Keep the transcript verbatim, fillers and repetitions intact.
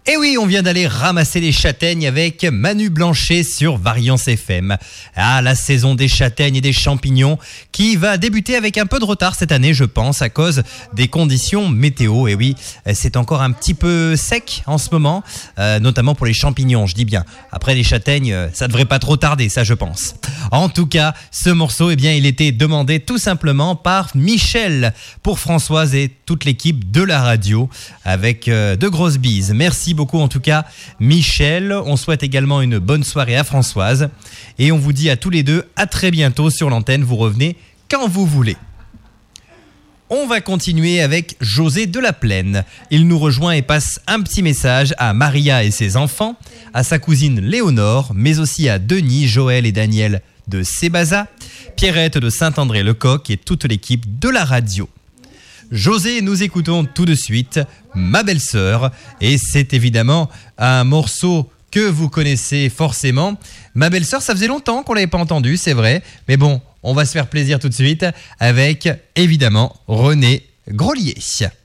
Et oui, on vient d'aller ramasser les châtaignes avec Manu Blanchet sur Variance F M. Ah, la saison des châtaignes et des champignons qui va débuter avec un peu de retard cette année, je pense, à cause des conditions météo. Et oui, c'est encore un petit peu sec en ce moment, euh, notamment pour les champignons, je dis bien. Après les châtaignes, ça devrait pas trop tarder, ça je pense. En tout cas, ce morceau, eh bien, il était demandé tout simplement par Michel pour Françoise et toute l'équipe de la radio avec euh, de grosses bises. Merci beaucoup en tout cas Michel, on souhaite également une bonne soirée à Françoise et on vous dit à tous les deux à très bientôt sur l'antenne, vous revenez quand vous voulez. On va continuer avec José de la Plaine. Il nous rejoint et passe un petit message à Maria et ses enfants, à sa cousine Léonore, mais aussi à Denis, Joël et Daniel de Sébaza, Pierrette de Saint-André-le-Coq et toute l'équipe de la radio. José, nous écoutons tout de suite Ma belle-sœur et c'est évidemment un morceau que vous connaissez forcément. Ma belle-sœur, ça faisait longtemps qu'on l'avait pas entendu, c'est vrai, mais bon, on va se faire plaisir tout de suite avec évidemment René Grolier.